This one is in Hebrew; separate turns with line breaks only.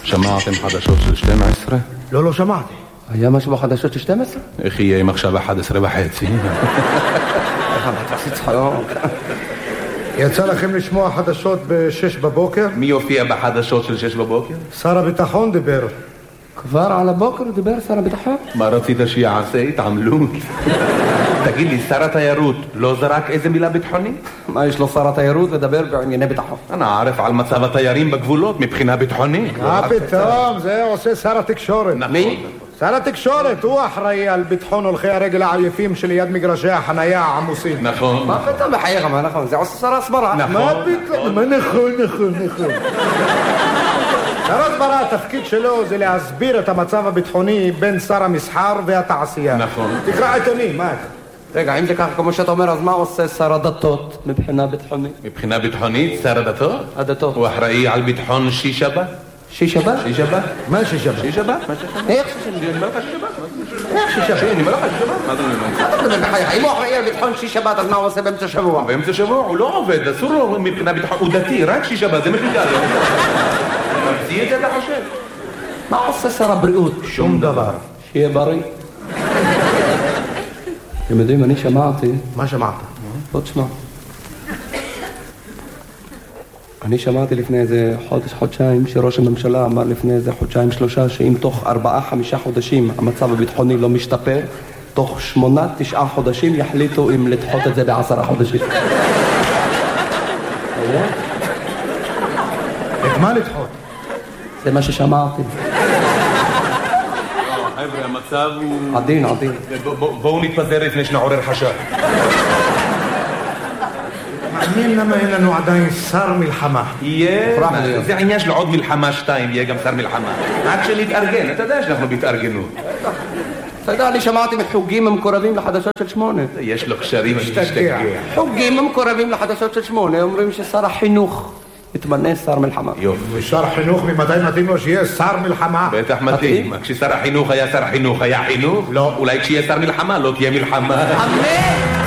שמעתם חדשות של 12?
לא שמעתי.
היה משהו בחדשות של 12?
איך יהיה אם עכשיו 11:30?
תעשי צחוק.
יצא לכם לשמוע חדשות ב-6 בבוקר?
מי יופיע בחדשות של 6 בבוקר?
שר הביטחון דיבר.
כבר על הבוקר דיבר שר הביטחון?
מה רצית שיעשה? התעמלות? תגיד לי, שר התיירות לא זרק איזה מילה ביטחונית?
מה יש לו שר התיירות לדבר בענייני ביטחון?
אני ערף על מצב התיירים בגבולות מבחינה ביטחונית.
מה פתאום? זה עושה שר התקשורת.
מי?
שר התקשורת, הוא אחראי על ביטחון הולכי הרגל העייפים שליד מגרשי החנייה העמוסים.
נכון.
מה פתאום בחייך, מה נכון? זה עושה שר הסברה.
מה פתאום? מה נכון. שר הסברה, התפקיד שלו זה להסביר את המצב הביטחוני בין שר המסחר והתעשייה.
נכון.
תקרא עיתונים, מה?
רגע, אם זה ככה כמו שאתה אומר, אז מה עושה שר הדתות מבחינה ביטחונית?
מבחינה ביטחונית, שר הדתות?
הדתות.
הוא אחראי על ביטחון שישבת?
שישבת?
שישבת?
מה שישבת?
שישבת?
איך שישבת?
אני אומר לך שישבת?
איך שישבת?
אני אומר לך שישבת? מה אתה אומר?
אתה מדבר בחייך, אם הוא אחראי על ביטחון שישבת, אז מה הוא עושה באמצע שבוע?
באמצע שבוע הוא לא עובד, אסור לו מבחינה ביטחון, הוא דתי, רק שישבת, זה מחיקה לו. ממציא את זה אתה חושב?
מה עושה שר הבריאות?
שום דבר.
שיהיה בריא. אתם יודעים, אני שמעתי...
מה שמעת?
בוא תשמע. אני שמעתי לפני איזה חודשיים שראש הממשלה אמר לפני איזה 2-3 שאם תוך 4-5 חודשים המצב הביטחוני לא משתפר, תוך 8-9 חודשים יחליטו אם לדחות את זה ב10 חודשים.
את מה לדחות?
זה מה ששמעתי.
חבר'ה, המצב הוא...
עדין.
בואו נתפזר לפני שנעורר חשד.
מעניין למה אין לנו עדיין שר מלחמה.
זה העניין של עוד מלחמה 2, יהיה גם שר מלחמה. עד שנתארגן, אתה יודע שאנחנו בהתארגנות.
אתה יודע, אני שמעתי מחוגים המקורבים לחדשות של 8.
יש לו קשרים, אני משתגע.
חוגים המקורבים לחדשות של 8 אומרים ששר החינוך יתמנה שר מלחמה.
יופי.
ושר החינוך ממתי מתאים לו שיהיה שר מלחמה?
בטח מתאים. כששר החינוך היה שר החינוך, היה חינוך?
לא.
אולי כשיהיה שר מלחמה, לא תהיה מלחמה.
אמן!